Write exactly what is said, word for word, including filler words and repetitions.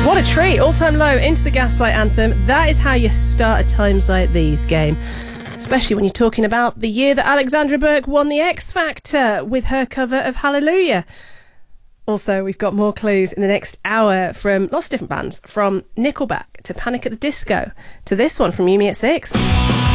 What a treat. All-time low into the Gaslight Anthem. That is how you start at times like these, game. Especially when you're talking about the year that Alexandra Burke won the X Factor with her cover of Hallelujah. Also, we've got more clues in the next hour from lots of different bands, from Nickelback to Panic at the Disco to this one from Yumi at Six.